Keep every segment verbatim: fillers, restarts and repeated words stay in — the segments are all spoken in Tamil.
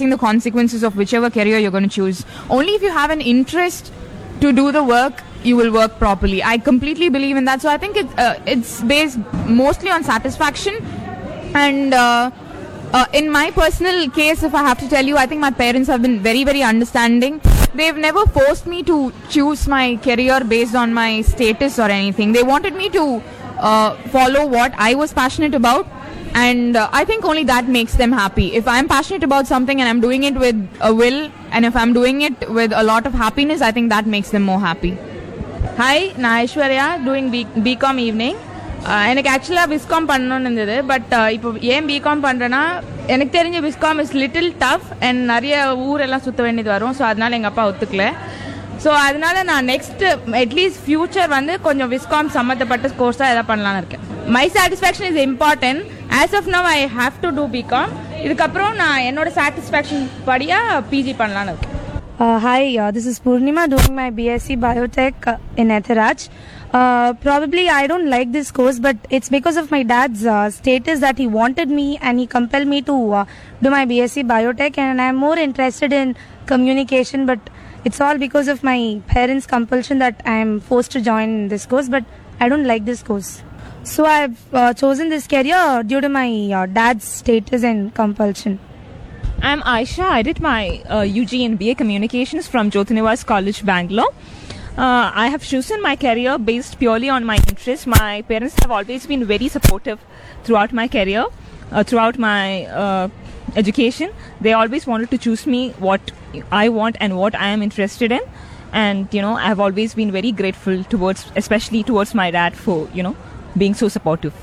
facing the consequences of whichever career you're going to choose. Only if you have an interest to do the work, you will work properly. I completely believe in that. So I think it, uh, it's based mostly on satisfaction. And uh, uh, in my personal case, if I have to tell you, I think my parents have been very, very understanding. They've never forced me to choose my career based on my status or anything. They wanted me to uh, follow what I was passionate about. And uh, I think only that makes them happy. If I'm passionate about something and I'm doing it with a will, and if I'm doing it with a lot of happiness, I think that makes them more happy. Hi, நான் Aishwarya doing B BCom evening. எனக்கு ஆக்சுவலாக விஸ்காம் பண்ணணும்னு இருந்தது. பட் இப்போ ஏன் பிகாம் பண்ணுறேன்னா, எனக்கு தெரிஞ்ச viscom is little tough and நிறைய ஊரெல்லாம் சுற்ற வேண்டியது வரும். ஸோ அதனால எங்கள் அப்பா ஒத்துக்கல. ஸோ அதனால நான் நெக்ஸ்ட் அட்லீஸ்ட் ஃபியூச்சர் வந்து கொஞ்சம் விஸ்காம் சம்மந்தப்பட்ட கோர்ஸாக எதாவது பண்ணலான்னு இருக்கேன். My satisfaction is important. As of now I have to two BCom. இதுக்கப்புறம் நான் என்னோட சாட்டிஸ்ஃபேக்ஷன் படியாக பிஜி பண்ணலான்னு இருக்கேன். Uh, hi, uh, this is Purnima doing my B S c Biotech uh, in Ethiraj. Uh, probably I don't like this course, but it's because of my dad's uh, status that he wanted me and he compelled me to uh, do my B S c Biotech, and I'm more interested in communication, but it's all because of my parents' compulsion that I'm forced to join this course, but I don't like this course. So I've uh, chosen this career due to my uh, dad's status and compulsion. I'm Aisha. I did my uh, U G in B A Communications from Jyotinivas College, Bangalore. Uh, I have chosen my career based purely on my interests. My parents have always been very supportive throughout my career, uh, throughout my uh, education. They always wanted to choose me what I want and what I am interested in. And, you know, I have always been very grateful towards, especially towards my dad for, you know, being so supportive.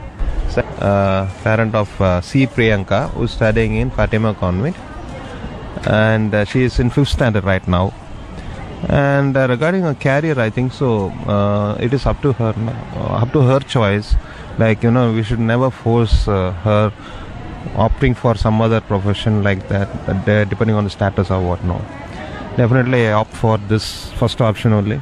Uh, parent of uh, C. Priyanka, who is studying in Fatima Convent, and uh, she is in fifth standard right now. And uh, regarding her career, I think so. Uh, it is up to her, uh, up to her choice. Like, you know, we should never force uh, her opting for some other profession like that, uh, depending on the status or what. No, definitely I opt for this first option only.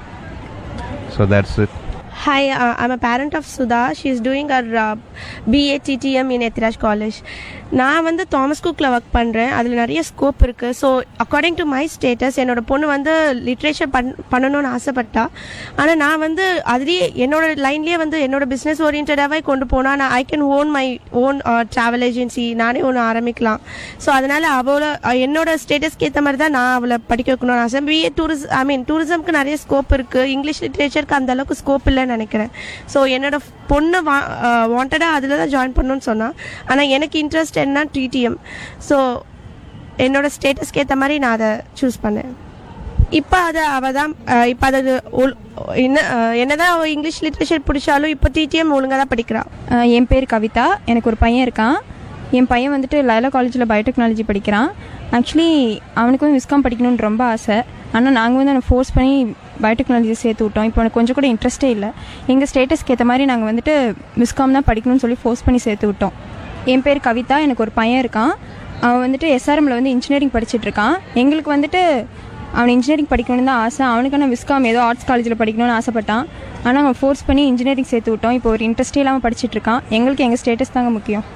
So that's it. Hi, uh, I'm a parent of Sudha. She is doing her uh, B A T T M in Ethiraj College. நான் வந்து தாமஸ் குக்கில் ஒர்க் பண்ணுறேன். அதில் நிறைய ஸ்கோப் இருக்குது. So according to my status என்னோட பொண்ணு வந்து லிட்ரேச்சர் பண் பண்ணணும்னு ஆசைப்பட்டா. ஆனால் நான் வந்து அதுலேயே என்னோட லைன்லேயே வந்து என்னோட பிஸ்னஸ் ஓரியன்டாகவே கொண்டு போனால் நான் I can own my own travel agency, நானே ஒன்று ஆரம்பிக்கலாம். ஸோ அதனால் அவளை என்னோட ஸ்டேட்டஸ்க்கு ஏற்ற மாதிரி தான் நான் அவளை படிக்க வைக்கணும்னு ஆசை. பிஏ டூரிஸ் ஐ மீன் டூரிசம்க்கு நிறைய ஸ்கோப் இருக்குது. இங்கிலீஷ் லிட்ரேச்சருக்கு அந்த அளவுக்கு ஸ்கோப் இல்லைன்னு நினைக்கிறேன். ஸோ என்னோட பொண்ணு வா வாண்டடாக அதில் தான் ஜாயின் பண்ணணும்னு சொன்னான். ஆனால் எனக்கு இன்ட்ரெஸ்ட் என்ன டிடிஎம். ஸோ என்னோட ஸ்டேட்டஸ்க்கு ஏற்ற மாதிரி நான் அதை சூஸ் பண்ணேன். இப்போ அதை அவள் தான் இப்போ அது என்ன என்னதான் அவள் இங்கிலீஷ் லிட்ரேச்சர் பிடிச்சாலும் இப்போ டிடிஎம் ஒழுங்காக தான் படிக்கிறாள். என் பேர் கவிதா. எனக்கு ஒரு பையன் இருக்கான். என் பையன் வந்துட்டு லைலா காலேஜில் பயோடெக்னாலஜி படிக்கிறான். ஆக்சுவலி அவனுக்கு வந்து விஸ்காம் படிக்கணும்னு ரொம்ப ஆசை. ஆனால் நாங்கள் வந்து அவனை ஃபோர்ஸ் பண்ணி பயோடெக்னாலஜி சேர்த்து விட்டோம். இப்போ எனக்கு கொஞ்சம் கூட இன்ட்ரெஸ்ட்டே இல்லை. எங்கள் ஸ்டேட்டஸ்க்கு ஏற்ற மாதிரி நாங்கள் வந்துட்டு விஸ்காம் தான் படிக்கணும்னு சொல்லி ஃபோர்ஸ் பண்ணி சேர்த்து விட்டோம். என் பேர் கவிதா. எனக்கு ஒரு பையன் இருக்கான். அவன் வந்துட்டு எஸ்ஆர்எம்மில் வந்து இன்ஜினியரிங் படிச்சுட்டு இருக்கான். எங்களுக்கு வந்துட்டு அவன் இன்ஜினியரிங் படிக்கணும்னு தான் ஆசை. அவனுக்கான விஸ்காம் ஏதோ ஆர்ட்ஸ் காலேஜில் படிக்கணும்னு ஆசைப்பட்டான். ஆனால் அவன் ஃபோர்ஸ் பண்ணி இன்ஜினியரிங் சேர்த்து விட்டோம். இப்போ ஒரு இன்ட்ரெஸ்ட்டே இல்லாமல் படிச்சுட்டு இருக்கான். எங்களுக்கு எங்கள் ஸ்டேட்டஸ் தாங்க முக்கியம்.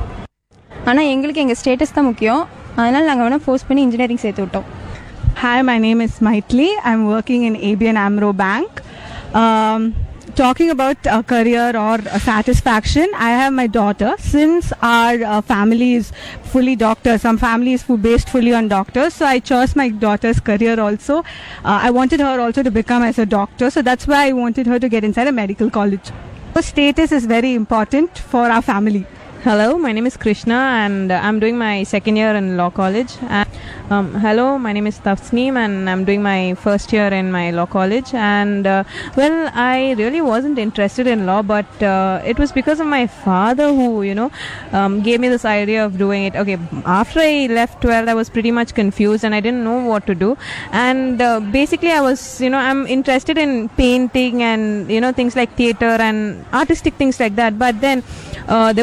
ஆனால் எங்களுக்கு எங்கள் ஸ்டேட்டஸ் தான் முக்கியம். அதனால் நாங்கள் அவனை ஃபோர்ஸ் பண்ணி இன்ஜினியரிங் சேர்த்து விட்டோம். Hi, my name is Maitli. I'm working in A B N AMRO Bank. Um, talking about a career or a satisfaction, I have my daughter. Since our uh, family is fully doctors, some family is based fully on doctors, so I chose my daughter's career also. Uh, I wanted her also to become as a doctor, so that's why I wanted her to get inside a medical college. So status is very important for our family. Hello, my name is Krishna and I'm doing my second year in law college. And, um, hello, my name is Tafsneem and I'm doing my first year in my law college. And uh, well, I really wasn't interested in law, but uh, it was because of my father who, you know, um, gave me this idea of doing it. Okay, after I left twelfth, I was pretty much confused and I didn't know what to do. And uh, basically, I was, you know, I'm interested in painting and, you know, things like theatre and artistic things like that. But then uh, there was uh,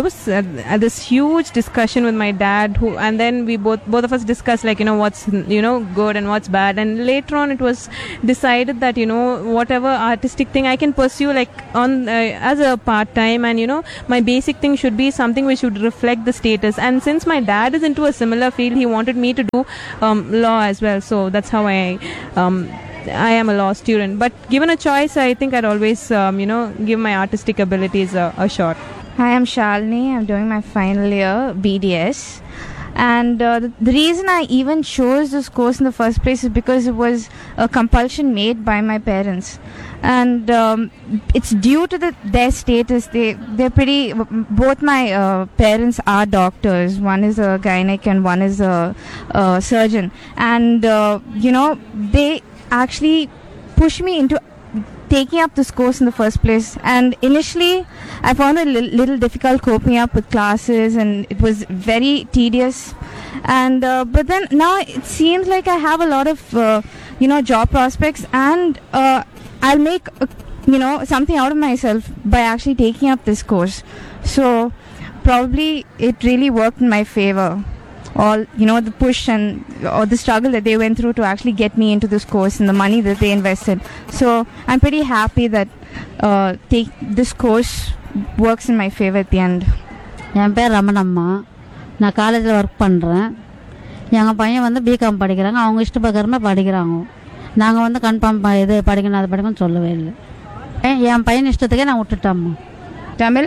uh, this huge discussion with my dad, who and then we both both of us discussed like you know what's you know good and what's bad, and later on it was decided that you know whatever artistic thing I can pursue like on uh, as a part time, and you know my basic thing should be something which would reflect the status. And since my dad is into a similar field, he wanted me to do um, law as well, so that's how I um, I am a law student. But given a choice, I think I'd always um, you know give my artistic abilities a, a shot. Hi, I'm Shalini. I'm doing my final year B D S. And uh, the, the reason I even chose this course in the first place is because it was a compulsion made by my parents. And um, it's due to the, their status. They, they're pretty, both my uh, parents are doctors. One is a gynec and one is a, a surgeon. And, uh, you know, they actually push me into taking up this course in the first place. And initially I found it a little, little difficult coping up with classes, and it was very tedious. And uh, but then now it seems like I have a lot of uh, you know job prospects, and uh, I'll make uh, you know something out of myself by actually taking up this course. So probably it really worked in my favor. All you know the push and or the struggle that they went through to actually get me into this course and the money that they invested. So I'm pretty happy that uh, take this course works in my favor at the end. என் பேர் ரமணம்மா. நான் காலேஜில் ஒர்க் பண்ணுறேன். எங்கள் பையன் வந்து பிகாம் படிக்கிறாங்க. அவங்க இஷ்ட பிரகாரமாக படிக்கிறாங்க. நாங்கள் வந்து கன்ஃபார்ம் இது படிக்கணும் அது படிக்கணும்னு சொல்லவே இல்லை. என் பையன் இஷ்டத்துக்கே நான் விட்டுட்டோம்மா. தமிழ்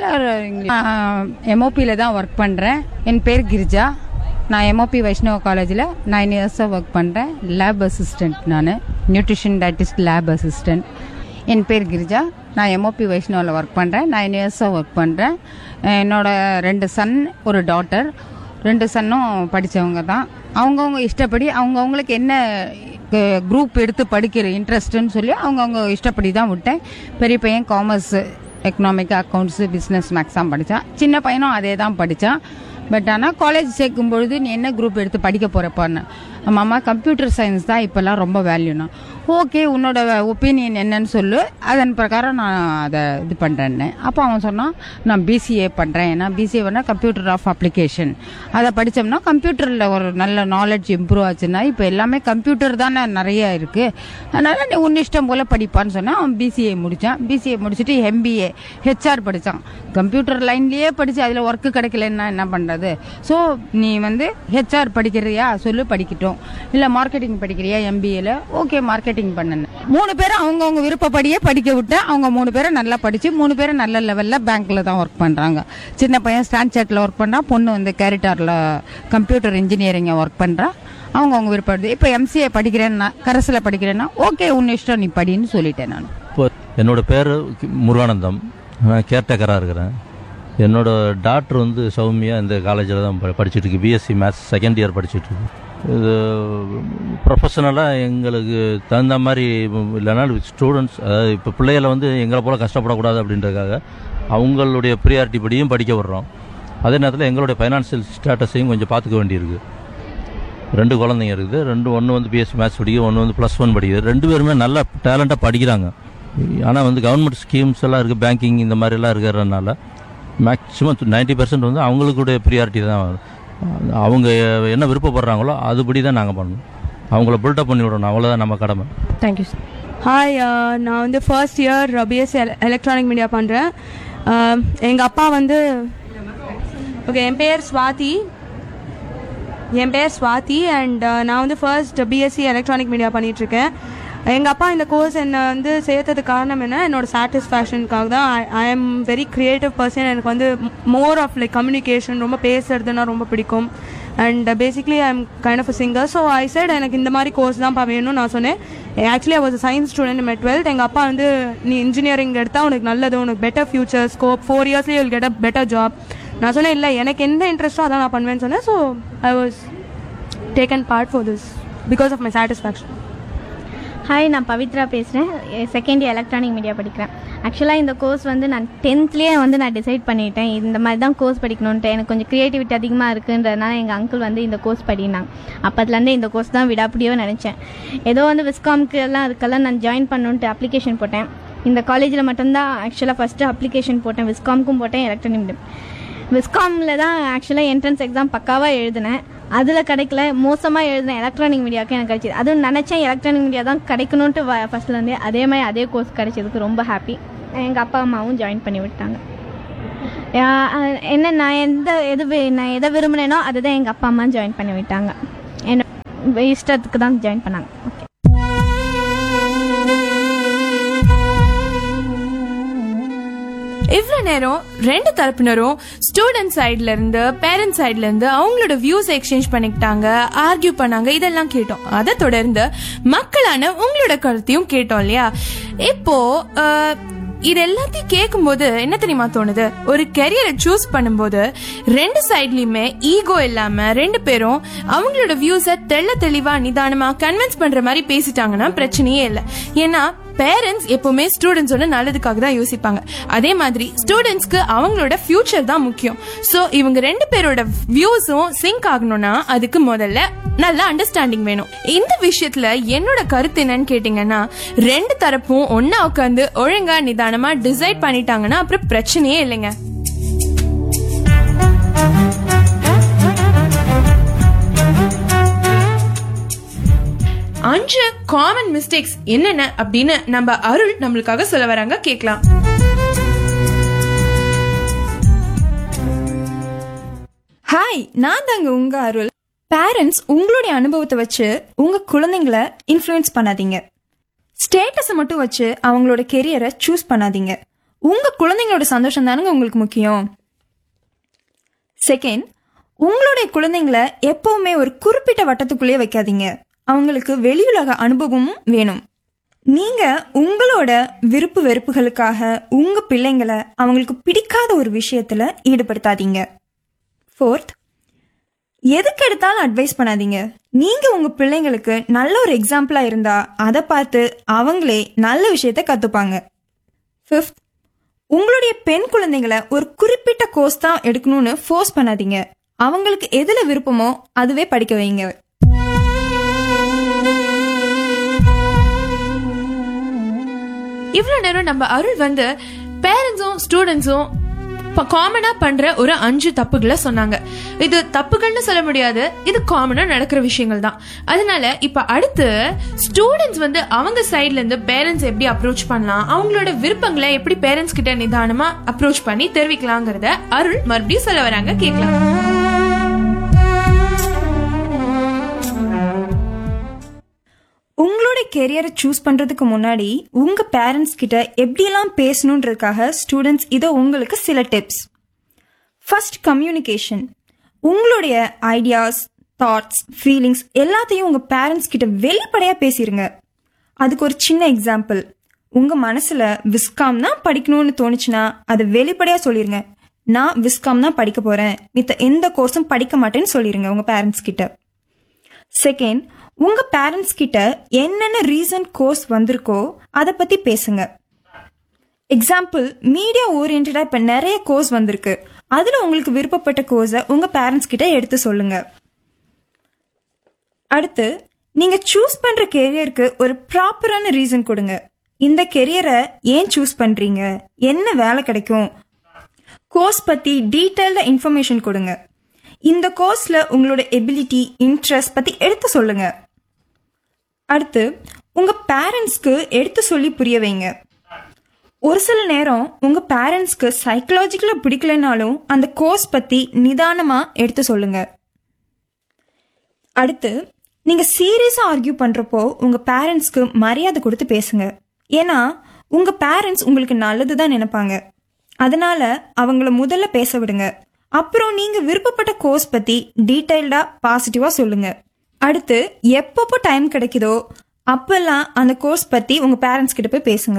எம்ஓபியில் தான் ஒர்க் பண்ணுறேன். என் பேர் கிரிஜா. நான் எம்ஓபி வைஷ்ணவ காலேஜில் நைன் இயர்ஸாக ஒர்க் பண்ணுறேன். Lab assistant. நான் நியூட்ரிஷன் டயட்டிஸ்ட் லேப் அசிஸ்டண்ட். என் பேர் கிரிஜா. நான் எம்ஓபி வைஷ்ணவில் ஒர்க் பண்ணுறேன். நைன் இயர்ஸாக ஒர்க் பண்ணுறேன். என்னோடய ரெண்டு சன் ஒரு டாட்டர். ரெண்டு சன்னும் படித்தவங்க தான். அவங்கவுங்க இஷ்டப்படி அவங்கவுங்களுக்கு என்ன குரூப் எடுத்து படிக்கிற இன்ட்ரெஸ்ட்டுன்னு சொல்லி அவங்கவுங்க இஷ்டப்படி தான் விட்டேன். பெரிய பையன் காமர்ஸ், எக்கனாமிக், அக்கௌண்ட்ஸு, பிஸ்னஸ், மேக்ஸாம் படித்தான். சின்ன பையனும் அதே தான் படித்தான். பட் ஆனால் காலேஜ் சேர்க்கும் பொழுது நீ என்ன குரூப் எடுத்து படிக்க போகிறப்பான்னு, மாமா கம்ப்யூட்டர் சயின்ஸ் தான் இப்போல்லாம் ரொம்ப வேல்யூனா. ஓகே, உன்னோட ஒப்பீனியன் என்னன்னு சொல்லு, அதன் பிரகாரம் நான் அதை இது பண்ணுறேன்னு. அப்போ அவன் சொன்னான் நான் பிசிஏ பண்ணுறேன். ஏன்னா பிசிஏ பண்ணால் கம்ப்யூட்டர் ஆஃப் அப்ளிகேஷன். அதை படித்தோம்னா கம்ப்யூட்டரில் ஒரு நல்ல நாலேஜ் இம்ப்ரூவ் ஆச்சுன்னா இப்போ எல்லாமே கம்ப்யூட்டர் தானே நிறைய இருக்குது, அதனால் நீ உன் இஷ்டம் போல் படிப்பான்னு சொன்னால் அவன் பிசிஏ முடித்தான். பிசிஏ முடிச்சுட்டு எம்பிஏ ஹெச்ஆர் படித்தான். கம்ப்யூட்டர் லைன்லேயே படித்து அதில் ஒர்க்கு கிடைக்கலன்னா என்ன பண்ணுறது? ஸோ நீ வந்து ஹெச்ஆர் படிக்கிறியா சொல்லு, படிக்கட்டும். இல்லை மார்க்கெட்டிங் படிக்கிறியா எம்பிஏல, ஓகே மார்க்கெட்டிங் பண்ணுன்னு. மூணு பேரும் அவங்கவுங்க விருப்பப்படியே படிக்க விட்டேன். அவங்க மூணு பேரும் நல்லா படித்து மூணு பேரும் நல்ல லெவலில் பேங்க்கில் தான் ஒர்க் பண்ணுறாங்க. சின்ன பையன் ஸ்டான்சார்ட்டில் ஒர்க் பண்ணுறான். பொண்ணு வந்து கேரிட்டாரில் கம்ப்யூட்டர் இன்ஜினியரிங்கை ஒர்க் பண்ணுறான். அவங்கவுங்க விருப்பப்படுது. இப்போ எம்சிஏ படிக்கிறேன்னா கரஸில் படிக்கிறேன்னா ஓகே உன் இஷ்டம் நீ படின்னு சொல்லிட்டேன் நான். இப்போ என்னோடய பேர் முருகானந்தம். நான் கேர்டேக்கராக இருக்கிறேன். என்னோட டாக்டர் வந்து சௌமியா இந்த காலேஜில் தான் படிச்சுட்டு இருக்கு. பிஎஸ்சி மேத்ஸ் செகண்ட் இயர் படிச்சுட்டு இருக்கு. இது ப்ரொஃபஷனலாக எங்களுக்கு தகுந்த மாதிரி இல்லைனாலும் ஸ்டூடெண்ட்ஸ், அதாவது இப்போ பிள்ளைகளை வந்து எங்களை போல் கஷ்டப்படக்கூடாது அப்படின்றதுக்காக அவங்களுடைய ப்ரியாரிட்டி படியும் படிக்க விடுறோம். அதே நேரத்தில் எங்களுடைய ஃபைனான்சியல் ஸ்டேட்டஸையும் கொஞ்சம் பார்த்துக்க வேண்டியிருக்கு. ரெண்டு குழந்தைங்க இருக்குது. ரெண்டு ஒன்று வந்து பிஎஸ்சி மேத்ஸ் படிக்குது, ஒன்று வந்து ப்ளஸ் ஒன் படிக்குது. ரெண்டு பேருமே நல்லா டேலண்ட்டாக படிக்கிறாங்க. ஆனால் வந்து கவர்மெண்ட் ஸ்கீம்ஸ் எல்லாம் இருக்குது, பேங்கிங் இந்த மாதிரிலாம் இருக்கிறதுனால மேக்ஸிமம் நைன்ட்டி பர்சன்ட் வந்து அவங்களுடைய ப்ரியாரிட்டி தான். அவங்க என்ன விருப்பப்படுறாங்களோ அதுபடி தான் நாங்கள் பண்ணணும். அவங்கள பில்டப் பண்ணி விடணும், அவ்வளோதான் நம்ம கடமை. Thank you sir. ஹாய், நான் வந்து first year BSc electronic media பண்ணுறேன். எங்கள் அப்பா வந்து ஓகே என் பேர் ஸ்வாதி என் பேர் ஸ்வாதி அண்ட் நான் வந்து ஃபர்ஸ்ட் பிஎஸ்சி எலக்ட்ரானிக் மீடியா பண்ணிகிட்ருக்கேன். எங்கள் அப்பா இந்த கோர்ஸ் என்னை வந்து சேர்த்ததுக்கு காரணம் என்ன, என்னோட சாட்டிஸ்ஃபேக்ஷனுக்காக தான். ஐ ஆம் வெரி க்ரியேட்டிவ் பர்சன். எனக்கு வந்து மோர் ஆஃப் லைக் கம்யூனிகேஷன், ரொம்ப பேசுறதுன்னா ரொம்ப பிடிக்கும். And basically I am kind of a singer. So I said எனக்கு இந்த மாதிரி கோர்ஸ் தான் வேணும்னு நான் சொன்னேன். Actually I was science student my twelfth. எங்கள் அப்பா வந்து நீ இன்ஜினியரிங் எடுத்தால் உனக்கு நல்லது, உனக்கு better future scope, four இயர்ஸ்லேயே will get a better job. நான் சொன்னேன் இல்லை எனக்கு என்ன இன்ட்ரெஸ்ட்டோ அதான் நான் பண்ணுவேன்னு சொன்னேன். So I was taken part for this because of my satisfaction. Hi, நான் பவித்ரா பேசுகிறேன். செகண்ட் இயர் எலக்ட்ரானிக் மீடியா படிக்கிறேன். ஆக்சுவலாக இந்த கோர்ஸ் வந்து நான் டென்த்லேயே வந்து நான் டிசைட் பண்ணிட்டேன் இந்த மாதிரி தான் கோர்ஸ் படிக்கணுன்ட்டு. எனக்கு கொஞ்சம் க்ரியேட்டிவிட்டி அதிகமாக இருக்குன்றதுனால எங்கள் அங்கிள் வந்து இந்த கோர்ஸ் படினாங்க. அப்போதுலேருந்து இந்த கோர்ஸ் தான் விடாப்படியோ நினச்சேன். ஏதோ வந்து விஸ்காம்க்கு எல்லாம் அதுக்கெல்லாம் நான் ஜாயின் பண்ணணுன்ட்டு அப்ளிகேஷன் போட்டேன். இந்த காலேஜில் மட்டும்தான் ஆக்சுவலாக ஃபஸ்ட்டு அப்ளிகேஷன் போட்டேன். விஸ்காம்க்கும் போட்டேன், எலக்ட்ரானிக் மீடியம் விஸ்காமில் தான் ஆக்சுவலாக என்ட்ரன்ஸ் எக்ஸாம் பக்காவாக எழுதினேன். அதில் கிடைக்கல, மோசமாக எழுதினேன். எலக்ட்ரானிக் மீடியாவுக்கு எனக்கு கிடைச்சிது. அதுவும் நினச்சேன் எலக்ட்ரானிக் மீடியா தான் கிடைக்கணுன்ட்டு ஃபஸ்ட்லேருந்தே. அதே மாதிரி அதே கோர்ஸ் கிடைச்சதுக்கு ரொம்ப ஹாப்பி. எங்கள் அப்பா அம்மாவும் ஜாயின் பண்ணி விட்டாங்க. என்ன நான் எந்த எது நான் எதை விரும்பினேனோ அதுதான் எங்கள் அப்பா அம்மா ஜாயின் பண்ணி விட்டாங்க. என்ன இஷ்டத்துக்கு தான் ஜாயின் பண்ணாங்க. ஓகே. இவ்வளோ நேரம் ரெண்டு தரப்பினரும் ஸ்டூடெண்ட் சைட்ல இருந்து பேரண்ட்ஸ் சைட்ல இருந்து அவங்களோட வியூஸ் எக்ஸ்சேஞ்ச் பண்ணிக்கிட்டாங்க, ஆர்கியூ பண்ணாங்க, இதெல்லாம் கேட்டோம். அதை தொடர்ந்து மக்களான உங்களோட கருத்தையும் கேட்டோம் இல்லையா? இப்போ இது எல்லாத்தையும் கேட்கும்போது என்ன தெரியுமா தோணுது, ஒரு கெரியரை சூஸ் பண்ணும்போது ரெண்டு சைட்லயுமே ஈகோ இல்லாம ரெண்டு பேரும் அவங்களோட வியூஸை தெள்ள தெளிவா நிதானமா கன்வின்ஸ் பண்ற மாதிரி பேசிட்டாங்கன்னா பிரச்சனையே இல்லை. ஏன்னா பேரண்ட்ஸ் எப்பவுமே ஸ்டூடெண்ட்ஸோட நல்லதுக்காக தான் யோசிப்பாங்க. அதே மாதிரி ஸ்டூடெண்ட்ஸ்க்கு அவங்களோட ஃபியூச்சர் தான் முக்கியம். ஸோ இவங்க ரெண்டு பேரோட வியூஸும் சிங்க் ஆகணும்னா அதுக்கு முதல்ல நல்ல அண்டர்ஸ்டாண்டிங் வேணும். இந்த விஷயத்துல என்னோட கருத்து என்னன்னு கேட்டீங்கன்னா, ரெண்டு தரப்பும் ஒன்னா உட்காந்து ஒழுங்கா நிதானமா டிசைட் பண்ணிட்டாங்கன்னா அப்புறம் பிரச்சனையே இல்லைங்க. அஞ்சு காமன் மிஸ்டேக்ஸ் என்னென்ன அப்படின்னு நம்ம அருள் நம்மளுக்காக சொல்ல வராங்க, கேட்கலாம். ஹாய், நான் தாங்க உங்க அருள். பேரண்ட்ஸ் உங்களுடைய அனுபவத்தை வச்சு உங்க குழந்தைங்களை இன்ஃப்ளூயன்ஸ் பண்ணாதீங்க. ஸ்டேட்டஸை மட்டும் வச்சு அவங்களோட கெரியரை சூஸ் பண்ணாதீங்க. உங்க குழந்தைங்களோட சந்தோஷம் தானுங்க உங்களுக்கு முக்கியம். செகண்ட், உங்களுடைய குழந்தைங்களை எப்பவுமே ஒரு குறிப்பிட்ட வட்டத்துக்குள்ளேயே வைக்காதீங்க. அவங்களுக்கு வெளியுலக அனுபவமும் வேணும். நீங்க உங்களோட விருப்பு வெறுப்புகளுக்காக உங்க பிள்ளைங்களை அவங்களுக்கு பிடிக்காத ஒரு விஷயத்துல ஈடுபடுத்தாதீங்க. ஃபோர்த், எதுக்கு எடுத்தாலும் அட்வைஸ் பண்ணாதீங்க. நீங்க உங்க பிள்ளைங்களுக்கு நல்ல ஒரு எக்ஸாம்பிளா இருந்தா அதை பார்த்து அவங்களே நல்ல விஷயத்த கத்துப்பாங்க. ஃபிஃப்த், உங்களுடைய பெண் குழந்தைங்களை ஒரு குறிப்பிட்ட கோர்ஸ் தான் எடுக்கணும்னு ஃபோர்ஸ் பண்ணாதீங்க. அவங்களுக்கு எதுல விருப்பமோ அதுவே படிக்க வைங்க. இவ்வளவு நேரம் நம்ம அருள் வந்து பேரண்ட்ஸும் ஸ்டூடெண்ட்ஸும் காமனா பண்ற ஒரு அஞ்சு தப்புகளை சொன்னாங்க. இது தப்புகள்னு சொல்ல முடியாது, இது காமனா நடக்கிற விஷயங்கள் தான். அதனால இப்ப அடுத்து ஸ்டூடெண்ட்ஸ் வந்து அவங்க சைட்ல இருந்து பேரண்ட்ஸ் எப்படி அப்ரோச் பண்ணலாம், அவங்களோட விருப்பங்களை எப்படி பேரண்ட்ஸ் கிட்ட நிதானமா அப்ரோச் பண்ணி தெரிவிக்கலாங்கிறத அருள் மறுபடியும் சொல்ல வராங்க, கேட்கலாம். உங்களோட கெரியரை சூஸ் பண்றதுக்கு முன்னாடி உங்க பேரண்ட்ஸ் கிட்ட எப்படியெல்லாம் பேசணுன்றதுக்காக ஸ்டூடெண்ட்ஸ் இதோ உங்களுக்கு சில டிப்ஸ். First, communication. உங்களுடைய ஐடியாஸ், தாட்ஸ், ஃபீலிங்ஸ் எல்லாத்தையும் உங்க பேரண்ட்ஸ் கிட்ட வெளிப்படையா பேசிருங்க. அதுக்கு ஒரு சின்ன எக்ஸாம்பிள், உங்க மனசுல விஸ்காம் தான் படிக்கணும்னு தோணுச்சுன்னா அதை வெளிப்படையா சொல்லிருங்க. நான் விஸ்காம் தான் படிக்க போறேன், மித்த எந்த கோர்ஸும் படிக்க மாட்டேன்னு சொல்லிருங்க உங்க பேரண்ட்ஸ் கிட்ட. செகண்ட், உங்க பேரண்ட்ஸ் கிட்ட என்னென்ன ரீசன் கோர்ஸ் வந்திருக்கோ அதை பத்தி பேசுங்க. எக்ஸாம்பிள், மீடியா ஓரியன்டா இப்ப நிறைய கோர்ஸ் வந்திருக்கு, அதுல உங்களுக்கு விருப்பப்பட்ட கோர்ஸை உங்க பேரண்ட்ஸ் கிட்ட எடுத்து சொல்லுங்க. அடுத்து, நீங்க சூஸ் பண்ற கெரியருக்கு ஒரு ப்ராப்பரான ரீசன் கொடுங்க. இந்த கெரியரை ஏன் சூஸ் பண்றீங்க, என்ன வேலை கிடைக்கும், கோர்ஸ் பத்தி டீடைல்டா இன்ஃபர்மேஷன் கொடுங்க. இந்த கோர்ஸ்ல உங்களோட எபிலிட்டி, இன்ட்ரெஸ்ட் பத்தி எடுத்து சொல்லுங்க. அடுத்து, உங்க பேரண்ட்ஸ்க்கு எடுத்து சொல்லி புரிய வைங்க. ஒரு சில நேரம் உங்க பேரண்ட்ஸ்க்கு சைக்கலாஜிக்கலா பிடிக்கலனாலும் அந்த கோர்ஸ் பத்தி நிதானமா எடுத்து சொல்லுங்க. அடுத்து, நீங்க சீரியஸா ஆர்கியூ பண்றப்போ உங்க பேரண்ட்ஸ்க்கு மரியாதை கொடுத்து பேசுங்க. ஏன்னா உங்க பேரண்ட்ஸ் உங்களுக்கு நல்லதுதான் நினைப்பாங்க. அதனால அவங்கள முதல்ல பேச விடுங்க. அப்புறம் நீங்க விருப்பப்பட்ட கோர்ஸ் பத்தி டீடைல்டா பாசிட்டிவா சொல்லுங்க. அடுத்து, எப்பப்போ டைம் கிடைக்குதோ அப்பெல்லாம் அந்த கோர்ஸ் பத்தி உங்க பேரண்ட்ஸ் கிட்ட போய் பேசுங்க.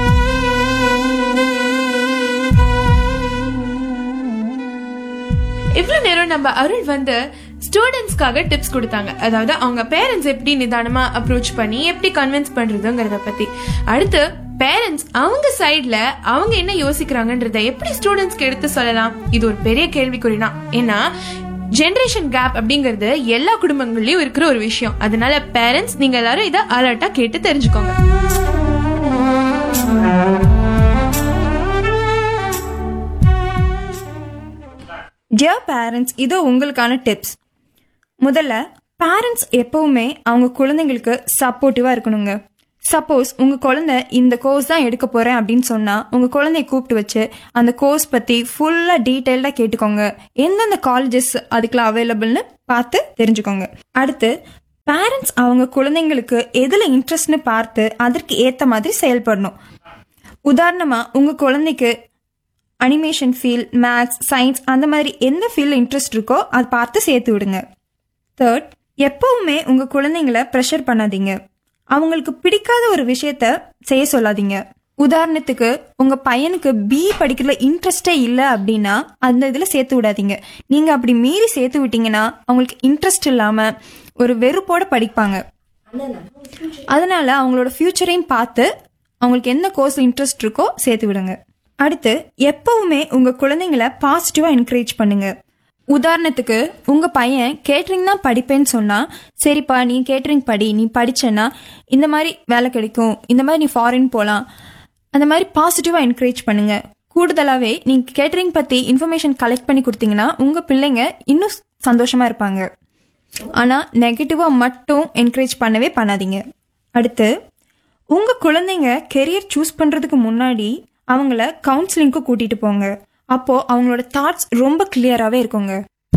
இவ்வளவு நேரம் நம்ம அருள் வந்து ஸ்டூடெண்ட்ஸ்க்காக டிப்ஸ் கொடுத்தாங்க. அதாவது அவங்க பேரண்ட்ஸ் எப்படி நிதானமா அப்ரோச் பண்ணி எப்படி கன்வின்ஸ் பண்றதுங்கிறத பத்தி. அடுத்து, பேரண்ட்ஸ் அவங்க சைட்ல அவங்க என்ன யோசிக்கிறாங்கன்றத எப்படி ஸ்டூடெண்ட்ஸ்க்கு எடுத்து சொல்லலாம், இது ஒரு பெரிய கேள்விக்குறிதான். ஏன்னா ஜெனரேஷன் கேப் அப்படிங்கிறது எல்லா குடும்பங்கள்லயும் இருக்கிற ஒரு விஷயம். அதனால பேரண்ட்ஸ் நீங்க எல்லாரும் இதை அலர்ட்டா கேட்டு தெரிஞ்சுக்கோங்க. டியர் பேரண்ட்ஸ், இதோ உங்களுக்கான டிப்ஸ். முதல்ல, பேரண்ட்ஸ் எப்பவுமே அவங்க குழந்தைங்களுக்கு சப்போர்ட்டிவாக இருக்கணுங்க. சப்போஸ் உங்கள் குழந்தை இந்த கோர்ஸ் தான் எடுக்க போகிறேன் அப்படின்னு சொன்னால் உங்கள் குழந்தைய கூப்பிட்டு வச்சு அந்த கோர்ஸ் பற்றி ஃபுல்லாக டீட்டெயில்டாக கேட்டுக்கோங்க. எந்தெந்த காலேஜஸ் அதுக்குலாம் அவைலபிள்னு பார்த்து தெரிஞ்சுக்கோங்க. அடுத்து, பேரண்ட்ஸ் அவங்க குழந்தைங்களுக்கு எதில் இன்ட்ரெஸ்ட்னு பார்த்து அதற்கு ஏற்ற மாதிரி செயல்படணும். உதாரணமாக, உங்கள் குழந்தைக்கு அனிமேஷன் ஃபீல்ட், மேத்ஸ், சயின்ஸ் அந்த மாதிரி எந்த ஃபீல்டில் இன்ட்ரெஸ்ட் இருக்கோ அதை பார்த்து சேர்த்து விடுங்க. தேர்ட், எப்பவுமே உங்கள் குழந்தைங்கள ப்ரெஷர் பண்ணாதீங்க. அவங்களுக்கு பிடிக்காத ஒரு விஷயத்த செய்ய சொல்லாதீங்க. உதாரணத்துக்கு, உங்க பையனுக்கு பி படிக்கிறதுல இன்ட்ரெஸ்டே இல்லை அப்படின்னா அந்த இதுல சேர்த்து விடாதீங்க. நீங்க அப்படி மீறி சேர்த்து விட்டீங்கன்னா அவங்களுக்கு இன்ட்ரெஸ்ட் இல்லாம ஒரு வெறுப்போட படிப்பாங்க. அதனால அவங்களோட ஃபியூச்சரையும் பார்த்து அவங்களுக்கு எந்த கோர்ஸ் இன்ட்ரெஸ்ட் இருக்கோ சேர்த்து விடுங்க. அடுத்து, எப்பவுமே உங்க குழந்தைங்கள பாசிட்டிவா என்கரேஜ் பண்ணுங்க. உதாரணத்துக்கு, உங்க பையன் கேட்டரிங் தான் படிப்பேன்னு சொன்னா, சரிப்பா நீ கேட்டரிங் படி, நீ படிச்சேன்னா இந்த மாதிரி வேலை கிடைக்கும், இந்த மாதிரி நீ ஃபாரின் போகலாம், அந்த மாதிரி பாசிட்டிவா என்கரேஜ் பண்ணுங்க. கூடுதலாகவே நீங்க கேட்டரிங் பத்தி இன்ஃபர்மேஷன் கலெக்ட் பண்ணி கொடுத்தீங்கன்னா உங்க பிள்ளைங்க இன்னும் சந்தோஷமா இருப்பாங்க. ஆனா நெகட்டிவா மட்டும் என்கரேஜ் பண்ணவே பண்ணாதீங்க. அடுத்து, உங்க குழந்தைங்க கெரியர் சூஸ் பண்றதுக்கு முன்னாடி அவங்கள கவுன்சிலிங்க்கு கூட்டிட்டு போங்க. அப்போ அவங்களோட தாட்ஸ் ரொம்ப கிளியராகவே இருக்குங்க.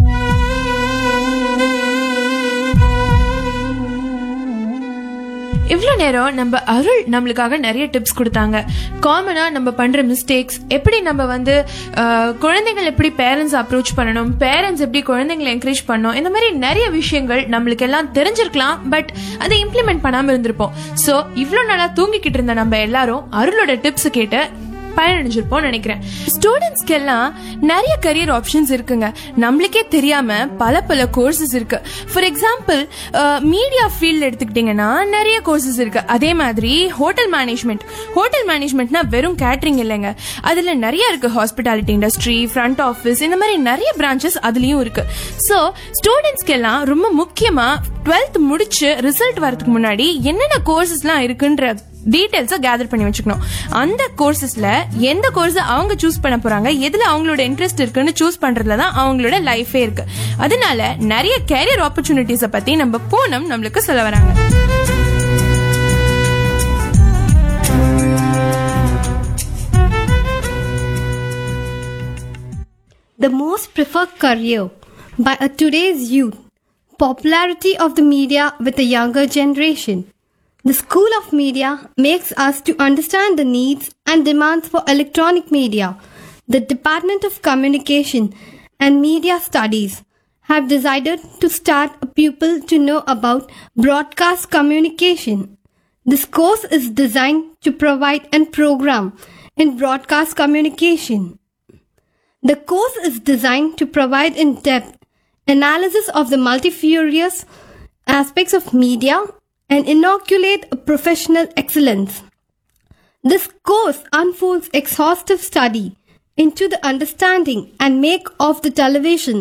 இவ்வளோ நேரம் நம்ம அருள் நம்மளுக்காக நிறைய டிப்ஸ் கொடுத்தாங்க. காமனாக நம்ம பண்ணுற மிஸ்டேக்ஸ், எப்படி நம்ம வந்து குழந்தைகள் எப்படி பேரண்ட்ஸ் அப்ரோச் பண்ணணும், பேரண்ட்ஸ் எப்படி குழந்தைங்களை என்கரேஜ் பண்ணணும், இந்த மாதிரி நிறைய விஷயங்கள் நம்மளுக்கு எல்லாம் தெரிஞ்சிருக்கலாம். பட் அதை இம்ப்ளிமெண்ட் பண்ணாமல் இருந்திருப்போம். ஸோ இவ்வளோ நாளாக தூங்கிக்கிட்டு இருந்த நம்ம எல்லாரும் அருளோட டிப்ஸ் கேட்டு பயனடைஞ்சிருப்போம் நினைக்கிறேன். ஸ்டூடெண்ட்ஸ்க்கு எல்லாம் நிறைய கரியர் ஆப்ஷன்ஸ் இருக்குங்க. நம்மளுக்கே தெரியாம பல பல கோர்சஸ் இருக்கு. ஃபார் எக்ஸாம்பிள், மீடியா ஃபீல்ட் எடுத்துக்கிட்டீங்கன்னா நிறைய கோர்சஸ் இருக்கு. அதே மாதிரி ஹோட்டல் மேனேஜ்மெண்ட், ஹோட்டல் மேனேஜ்மெண்ட்னா வெறும் கேட்டரிங் இல்லைங்க, அதுல நிறைய இருக்கு. ஹாஸ்பிட்டாலிட்டி இண்டஸ்ட்ரி, ஃப்ரண்ட் ஆஃபீஸ், இந்த மாதிரி நிறைய பிரான்ச்சஸ் அதுலயும் இருக்கு. ஸோ ஸ்டூடெண்ட்ஸ்க்கு எல்லாம் ரொம்ப முக்கியமா டுவெல்த் முடிச்சு ரிசல்ட் வரதுக்கு முன்னாடி என்னென்ன கோர்சஸ்லாம் இருக்குன்ற டீடைல்ஸை கேதர் பண்ணி வச்சுக்கணும். அந்த கோர்சஸ்ல எந்த கோர்ஸ் அவங்க சூஸ் பண்ண போறாங்க, எதுல அவங்களோட இன்ட்ரெஸ்ட் இருக்குன்னு சூஸ் பண்றதுல தான் அவங்களோட லைஃபே இருக்கு. அதனால நிறைய கேரியர் ஆப்பர்ச்சுனிட்டிஸை பத்தி நம்ம பூனம் நம்மளுக்கு சொல்ல வராங்க. The most preferred career by a today's youth. Popularity of the media with the younger generation. The School of Media makes us to understand the needs and demands for electronic media. The Department of Communication and Media Studies have decided to start a pupil to know about broadcast communication. This course is designed to provide a program in broadcast communication. The course is designed to provide in-depth analysis of the multifarious aspects of media and inoculate a professional excellence. This course unfolds exhaustive study into the understanding and make of the television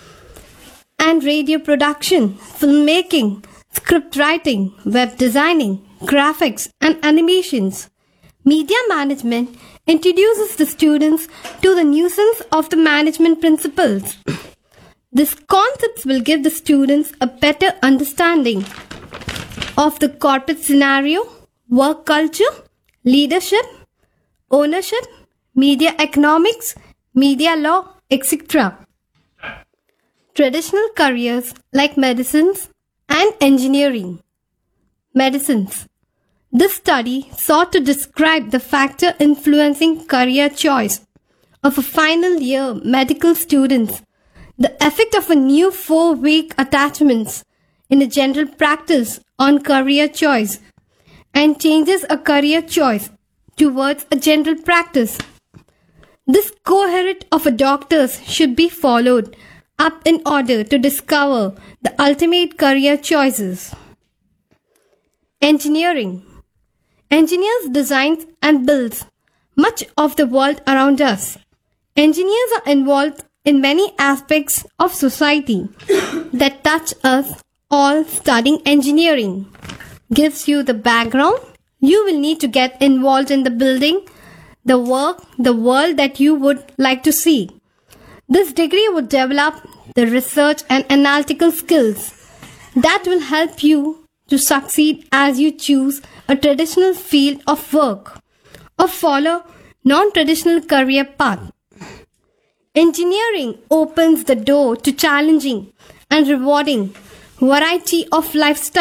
and radio production, filmmaking, script writing, web designing, graphics and animations. Media management introduces the students to the nuisance of the management principles. These concepts will give the students a better understanding of the corporate scenario, work culture, leadership, ownership, media economics, media law, et cetera. Traditional careers like medicines and engineering. Medicines. This study sought to describe the factor influencing career choice of a final year medical students, the effect of a new four-week attachments in a general practice on career choice, and changes a career choice towards a general practice. This cohort of a doctors should be followed up in order to discover the ultimate career choices. Engineering. Engineers design and build much of the world around us. Engineers are involved in many aspects of society that touch us all. Studying engineering gives you the background you will need to get involved in the building, the work, the world that you would like to see. This degree would develop the research and analytical skills that will help you to succeed as you choose a traditional field of work or follow non-traditional career path. Engineering opens the door to challenging and rewarding variety of lifestyle